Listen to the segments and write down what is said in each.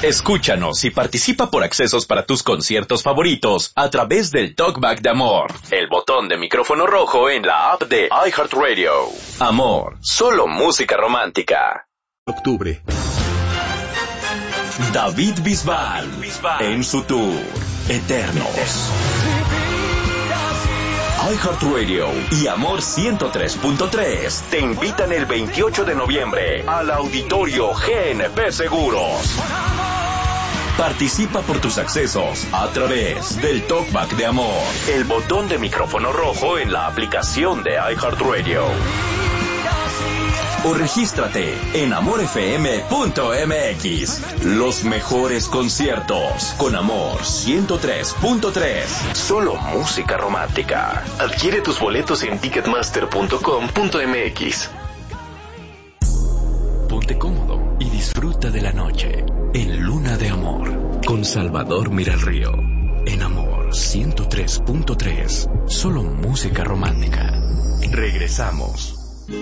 Escúchanos y participa por accesos para tus conciertos favoritos a través del Talkback de Amor, el botón de micrófono rojo en la app de iHeartRadio. Amor, solo música romántica. Octubre. David Bisbal en su tour Eternos. iHeartRadio y Amor 103.3 te invitan el 28 de noviembre al Auditorio GNP Seguros. Participa por tus accesos a través del Talkback de Amor, el botón de micrófono rojo en la aplicación de iHeartRadio. O regístrate en amorfm.mx. Los mejores conciertos con Amor 103.3. Solo música romántica. Adquiere tus boletos en ticketmaster.com.mx. Ponte cómodo y disfruta de la noche en Luna de Amor con Salvador Miralrío. En Amor 103.3. Solo música romántica. Regresamos.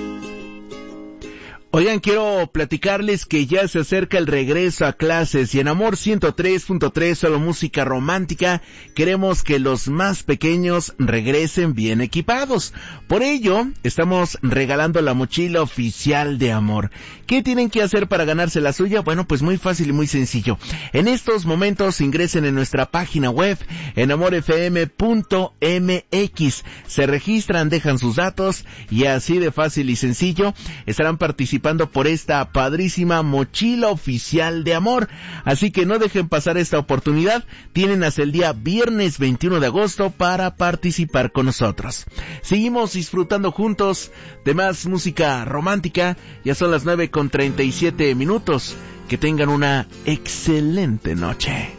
Oigan, quiero platicarles que ya se acerca el regreso a clases y en Amor 103.3, solo música romántica, queremos que los más pequeños regresen bien equipados. Por ello, estamos regalando la mochila oficial de Amor. ¿Qué tienen que hacer para ganarse la suya? Bueno, pues muy fácil y muy sencillo. En estos momentos ingresen en nuestra página web en amorfm.mx. Se registran, dejan sus datos y así de fácil y sencillo estarán participando por esta padrísima mochila oficial de Amor. Así que no dejen pasar esta oportunidad. Tienen hasta el día viernes 21 de agosto para participar con nosotros. Seguimos disfrutando juntos de más música romántica. Ya son las 9:37. Que tengan una excelente noche.